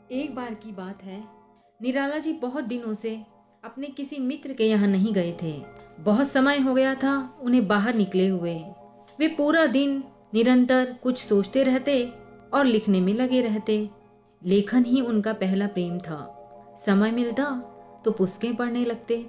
एक बार की बात है, निराला जी बहुत दिनों से अपने किसी मित्र के यहाँ नहीं गए थे। बहुत समय हो गया था उन्हें बाहर निकले हुए। वे पूरा दिन निरंतर कुछ सोचते रहते और लिखने में लगे रहते। लेखन ही उनका पहला प्रेम था। समय मिलता तो पुस्तकें पढ़ने लगते।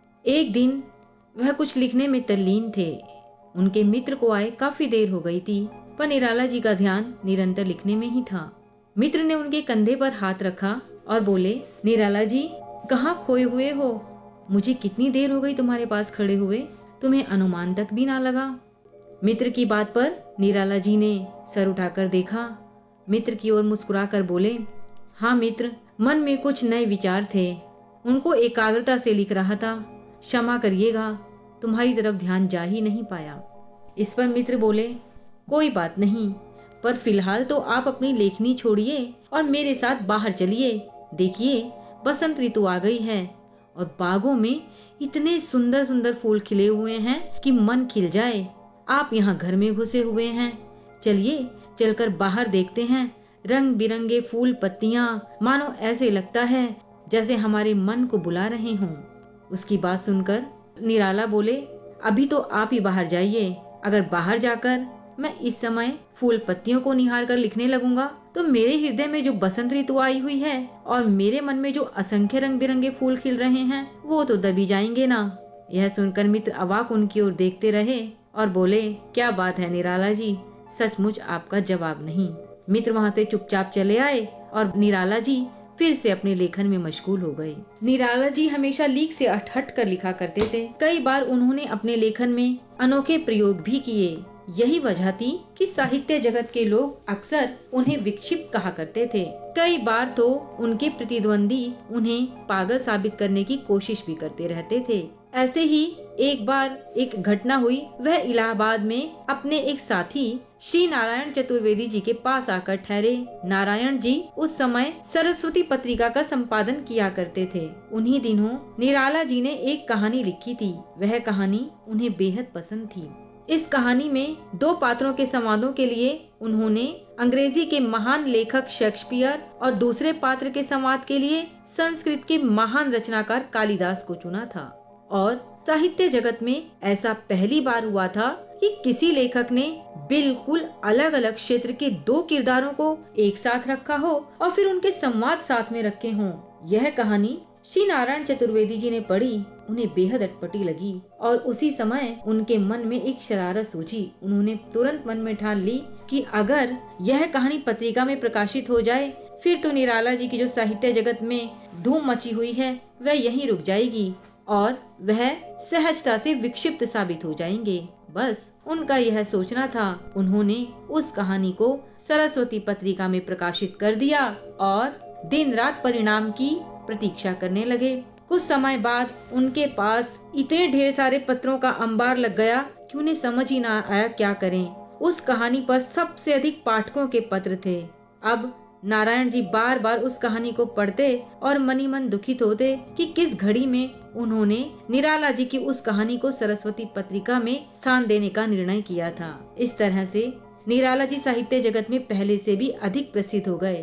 एक दिन वह कुछ लिखने में तल्लीन थे। उनके मित्र को आए काफी देर हो गई थी, पर निराला जी का ध्यान निरंतर लिखने में ही था। मित्र ने उनके कंधे पर हाथ रखा और बोले, निराला जी, कहाँ खोए हुए हो? मुझे कितनी देर हो गई तुम्हारे पास खड़े हुए, तुम्हें अनुमान तक भी ना लगा। मित्र की बात पर निराला जी ने सर उठाकर देखा। मित्र की ओर मुस्कुराकर बोले, हाँ मित्र, मन में कुछ नए विचार थे, उनको एकाग्रता से लिख रहा था। क्षमा करिएगा, तुम्हारी तरफ ध्यान जा ही नहीं पाया। इस पर मित्र बोले, कोई बात नहीं, पर फिलहाल तो आप अपनी लेखनी छोड़िए और मेरे साथ बाहर चलिए। देखिए, बसंत ऋतु आ गई है और बागों में इतने सुंदर सुंदर फूल खिले हुए हैं कि मन खिल जाए। आप यहाँ घर में घुसे हुए हैं, चलिए चलकर बाहर देखते हैं। रंग बिरंगे फूल पत्तियाँ, मानो ऐसे लगता है जैसे हमारे मन को बुला रहे हों। उसकी बात सुनकर निराला बोले, अभी तो आप ही बाहर जाइए। अगर बाहर जाकर मैं इस समय फूल पत्तियों को निहार कर लिखने लगूंगा तो मेरे हृदय में जो बसंत ऋतु आई हुई है और मेरे मन में जो असंख्य रंग बिरंगे फूल खिल रहे हैं वो तो दबी जाएंगे ना। यह सुनकर मित्र अवाक उनकी ओर देखते रहे और बोले, क्या बात है निराला जी, सचमुच आपका जवाब नहीं। मित्र वहाँ से चुपचाप चले आए और निराला जी फिर से अपने लेखन में मशगूल हो गए। निराला जी हमेशा लीक से हट कर लिखा करते थे। कई बार उन्होंने अपने लेखन में अनोखे प्रयोग भी किए। यही वजह थी कि साहित्य जगत के लोग अक्सर उन्हें विक्षिप्त कहा करते थे। कई बार तो उनके प्रतिद्वंदी उन्हें पागल साबित करने की कोशिश भी करते रहते थे। ऐसे ही एक बार एक घटना हुई। वह इलाहाबाद में अपने एक साथी श्री नारायण चतुर्वेदी जी के पास आकर ठहरे। नारायण जी उस समय सरस्वती पत्रिका का संपादन किया करते थे। उन्हीं दिनों निराला जी ने एक कहानी लिखी थी। वह कहानी उन्हें बेहद पसंद थी। इस कहानी में दो पात्रों के संवादों के लिए उन्होंने अंग्रेजी के महान लेखक शेक्सपियर और दूसरे पात्र के संवाद के लिए संस्कृत के महान रचनाकार कालिदास को चुना था। और साहित्य जगत में ऐसा पहली बार हुआ था कि किसी लेखक ने बिल्कुल अलग अलग क्षेत्र के दो किरदारों को एक साथ रखा हो और फिर उनके संवाद साथ में रखे हों। यह कहानी श्री नारायण चतुर्वेदी जी ने पढ़ी, उन्हें बेहद अटपटी लगी और उसी समय उनके मन में एक शरारत सूझी। उन्होंने तुरंत मन में ठान ली कि अगर यह कहानी पत्रिका में प्रकाशित हो जाए फिर तो निराला जी की जो साहित्य जगत में धूम मची हुई है वह यहीं रुक जाएगी और वह सहजता से विक्षिप्त साबित हो जाएंगे। बस उनका यह सोचना था। उन्होंने उस कहानी को सरस्वती पत्रिका में प्रकाशित कर दिया और दिन रात परिणाम की प्रतीक्षा करने लगे। कुछ समय बाद उनके पास इतने ढेर सारे पत्रों का अंबार लग गया कि उन्हें समझ ही ना आया क्या करें। उस कहानी पर सबसे अधिक पाठकों के पत्र थे। अब नारायण जी बार बार उस कहानी को पढ़ते और मनी मन दुखित होते कि किस घड़ी में उन्होंने निराला जी की उस कहानी को सरस्वती पत्रिका में स्थान देने का निर्णय किया था। इस तरह से निराला जी साहित्य जगत में पहले से भी अधिक प्रसिद्ध हो गए।